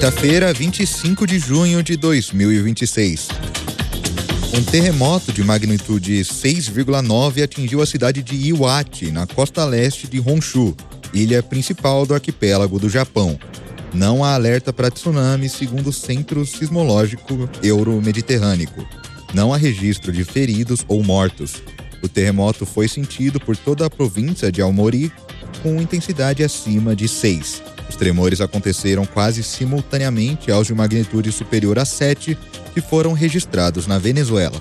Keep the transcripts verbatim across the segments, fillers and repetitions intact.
Quinta-feira, vinte e cinco de junho de dois mil e vinte e seis. Um terremoto de magnitude seis vírgula nove atingiu a cidade de Iwate, na costa leste de Honshu, ilha principal do arquipélago do Japão. Não há alerta para tsunami, segundo o Centro Sismológico Euro-Mediterrâneo. Não há registro de feridos ou mortos. O terremoto foi sentido por toda a província de Aomori, com intensidade acima de seis. Os tremores aconteceram quase simultaneamente aos de magnitude superior a sete, que foram registrados na Venezuela.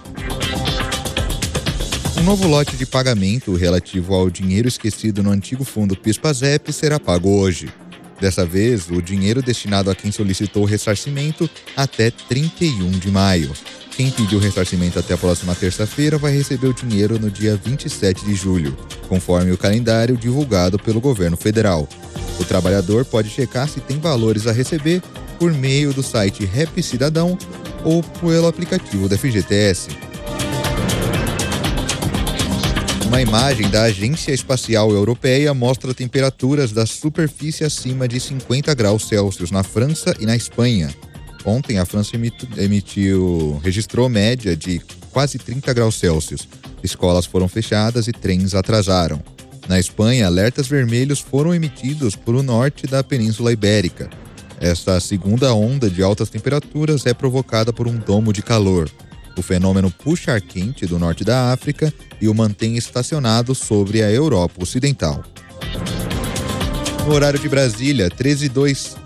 Um novo lote de pagamento relativo ao dinheiro esquecido no antigo fundo PIS/PASEP será pago hoje. Dessa vez, o dinheiro destinado a quem solicitou o ressarcimento até trinta e um de maio. Quem pediu ressarcimento até a próxima terça-feira vai receber o dinheiro no dia vinte e sete de julho, conforme o calendário divulgado pelo governo federal. O trabalhador pode checar se tem valores a receber por meio do site Rap Cidadão ou pelo aplicativo da F G T S. Uma imagem da Agência Espacial Europeia mostra temperaturas da superfície acima de cinquenta graus Celsius na França e na Espanha. Ontem, a França emitiu, registrou média de quase trinta graus Celsius. Escolas foram fechadas e trens atrasaram. Na Espanha, alertas vermelhos foram emitidos para o norte da Península Ibérica. Esta segunda onda de altas temperaturas é provocada por um domo de calor. O fenômeno puxa ar quente do norte da África e o mantém estacionado sobre a Europa Ocidental. No horário de Brasília, treze e dois.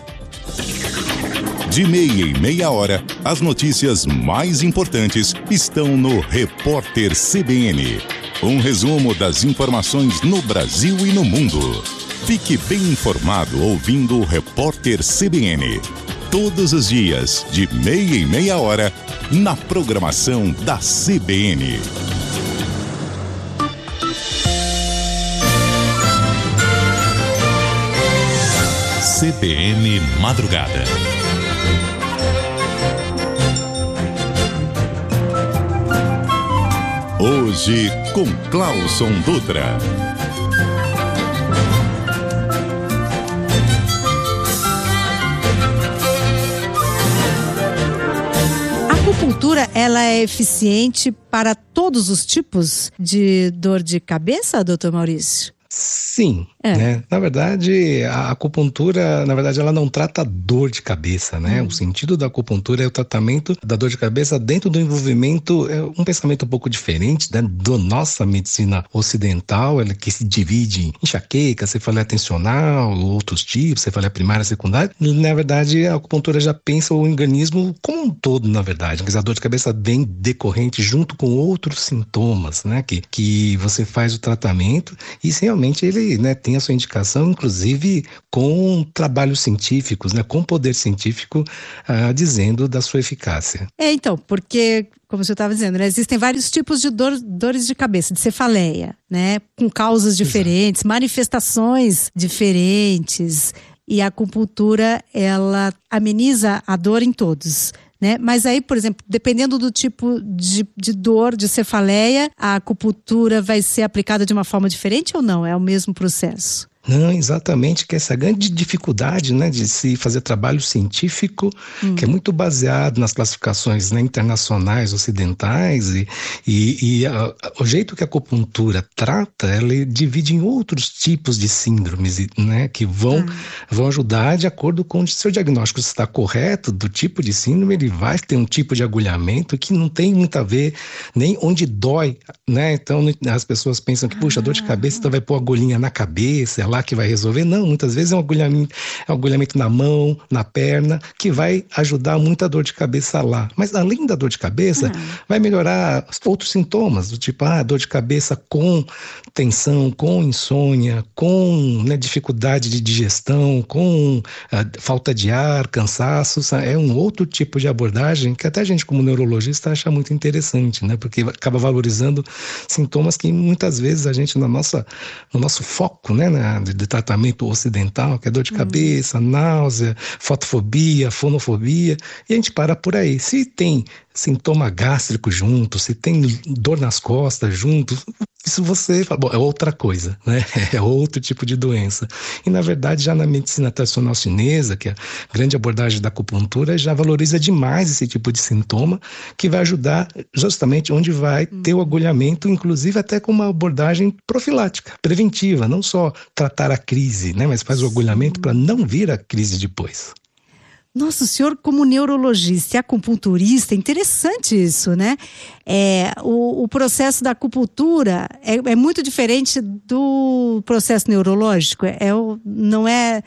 De meia em meia hora, as notícias mais importantes estão no Repórter C B N. Um resumo das informações no Brasil e no mundo. Fique bem informado ouvindo o Repórter C B N. Todos os dias, de meia em meia hora, na programação da C B N. C B N Madrugada. Hoje com Clauson Dutra. A acupuntura, ela é eficiente para todos os tipos de dor de cabeça, doutor Maurício? Sim, é. né? Na verdade, a acupuntura, na verdade, ela não trata dor de cabeça, né? Hum. O sentido da acupuntura é o tratamento da dor de cabeça dentro do envolvimento, é um pensamento um pouco diferente, né, da nossa medicina ocidental, ela que se divide em enxaqueca, cefaleia tensional, outros tipos, cefaleia primária, secundária. Na verdade, a acupuntura já pensa o organismo como um todo, na verdade. Porque a dor de cabeça vem decorrente junto com outros sintomas, né? Que, que você faz o tratamento e se realmente ele, né, tem a sua indicação, inclusive com trabalhos científicos, né, com poder científico ah, dizendo da sua eficácia. É, então, porque, como você estava dizendo, né, existem vários tipos de dor, dores de cabeça, de cefaleia, né, com causas diferentes, Exato. manifestações diferentes, e a acupuntura, ela ameniza a dor em todos. Né? Mas aí, por exemplo, dependendo do tipo de, de dor, de cefaleia, a acupuntura vai ser aplicada de uma forma diferente ou não? É o mesmo processo? Não, exatamente, que essa grande dificuldade, né, de se fazer trabalho científico, hum. que é muito baseado nas classificações, né, internacionais, ocidentais, e, e, e a, o jeito que a acupuntura trata, ela divide em outros tipos de síndromes, né, que vão, ah. vão ajudar de acordo com o seu diagnóstico. Se está correto do tipo de síndrome, ele vai ter um tipo de agulhamento que não tem muito a ver nem onde dói, né? Então as pessoas pensam que, puxa, dor de cabeça, então vai pôr agulhinha na cabeça, é lá que vai resolver. Não, muitas vezes é um agulhamento, é um agulhamento na mão, na perna, que vai ajudar muito a dor de cabeça lá. Mas além da dor de cabeça, uhum. vai melhorar outros sintomas, do tipo, ah, dor de cabeça com tensão, com insônia, com, né, dificuldade de digestão, com ah, falta de ar, cansaço. É um outro tipo de abordagem que até a gente, como neurologista, acha muito interessante, né? Porque acaba valorizando sintomas que muitas vezes a gente, na nossa, no nosso foco, né, na, de tratamento ocidental, que é dor de cabeça, uhum. náusea, fotofobia, fonofobia, e a gente para por aí. Se tem sintoma gástrico junto, se tem dor nas costas junto, isso você fala, bom, é outra coisa, né? É outro tipo de doença. E, na verdade, já na medicina tradicional chinesa, que é a grande abordagem da acupuntura, já valoriza demais esse tipo de sintoma, que vai ajudar justamente onde vai ter o agulhamento, inclusive até com uma abordagem profilática, preventiva, não só tratar a crise, né? Mas faz o agulhamento para não vir a crise depois. Nossa, o senhor como neurologista e acupunturista, interessante isso, né? É, o, o processo da acupuntura é, é muito diferente do processo neurológico, é, é, não é...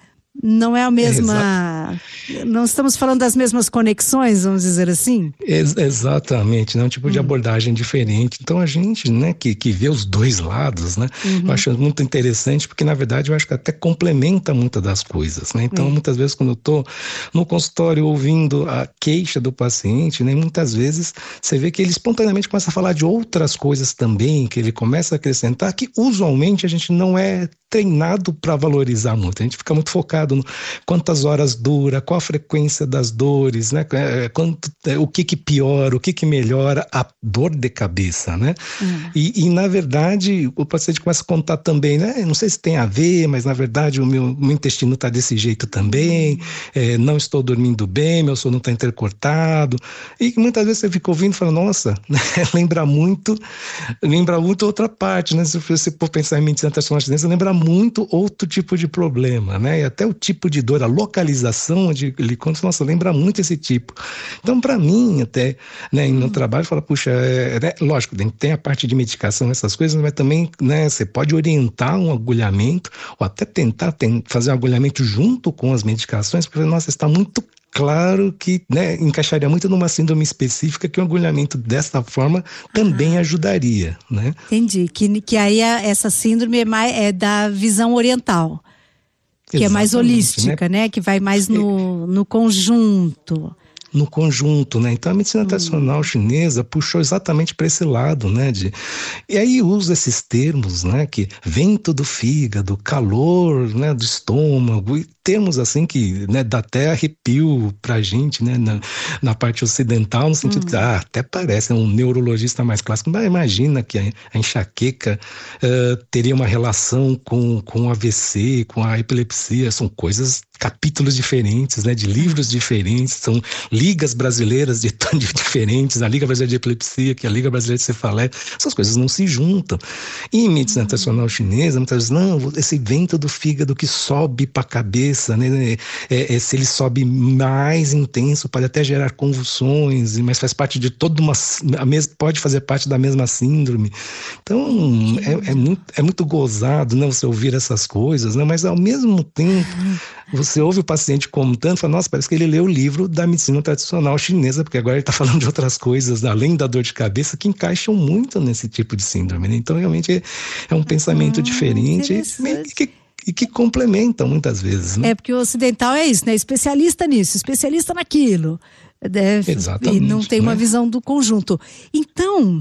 Não é a mesma... É, não estamos falando das mesmas conexões, vamos dizer assim? Ex- exatamente, né? Um tipo de hum. abordagem diferente. Então a gente, né, que, que vê os dois lados, né? Uhum. Eu acho muito interessante, porque na verdade eu acho que até complementa muitas das coisas, né? Então é. muitas vezes quando eu estou no consultório ouvindo a queixa do paciente, né, muitas vezes você vê que ele espontaneamente começa a falar de outras coisas também, que ele começa a acrescentar, que usualmente a gente não é treinado para valorizar muito. A gente fica muito focado no quantas horas dura, qual a frequência das dores, né? Quanto, o que que piora, o que que melhora a dor de cabeça, né? Hum. E, e, na verdade, o paciente começa a contar também, né? Não sei se tem a ver, mas, na verdade, o meu, meu intestino está desse jeito também, hum. é, não estou dormindo bem, meu sono está intercortado. E muitas vezes você fica ouvindo e fala, nossa, né? lembra muito, lembra muito outra parte, né? Se você for pensar em medicina tradicional chinesa, lembra muito outro tipo de problema, né? E até o tipo de dor, a localização onde ele conta, nossa, lembra muito esse tipo. Então, para mim, até, né, no uhum. trabalho, fala, puxa, é, né, lógico, tem a parte de medicação, essas coisas, mas também, né, você pode orientar um agulhamento, ou até tentar tem, fazer um agulhamento junto com as medicações, porque, nossa, está muito claro que, né, encaixaria muito numa síndrome específica que o agulhamento dessa forma também ah. ajudaria, né? Entendi, que, que aí a, essa síndrome é, mais, é da visão oriental, que Exatamente, é mais holística, né? né? Que vai mais no, no conjunto. No conjunto, né? Então a medicina tradicional chinesa puxou exatamente para esse lado, né? De... E aí usa esses termos, né? Que vento do fígado, calor, né? Do estômago, e termos assim que, né? Dá até arrepio pra gente, né? Na, na parte ocidental, no sentido hum. que, ah, até parece um neurologista mais clássico, mas imagina que a, a enxaqueca uh, teria uma relação com, com o A V C, com a epilepsia, são coisas, capítulos diferentes, né? De livros diferentes, são ligas brasileiras de, de diferentes, a Liga Brasileira de Epilepsia, que é a Liga Brasileira de Cefaleia, essas coisas não se juntam. E em medicina tradicional chinesa, muitas vezes, não, esse vento do fígado que sobe para a cabeça, né, é, é, se ele sobe mais intenso, pode até gerar convulsões, mas faz parte de toda uma, a mes, pode fazer parte da mesma síndrome. Então, é, é, muito, é muito gozado, né, você ouvir essas coisas, né, mas ao mesmo tempo, você ouve o paciente contando e fala, nossa, parece que ele leu o livro da medicina tradicional chinesa, porque agora ele está falando de outras coisas, além da dor de cabeça, que encaixam muito nesse tipo de síndrome, né? Então, realmente, é, é um pensamento ah, diferente e que, e que complementam muitas vezes, né? É, porque o ocidental é isso, né? Especialista nisso, especialista naquilo. É, Exatamente. E não tem, né, uma visão do conjunto. Então...